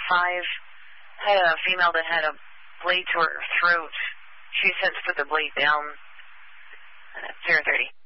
Had a female that had a blade to her throat. She says put the blade down. And at 0:30.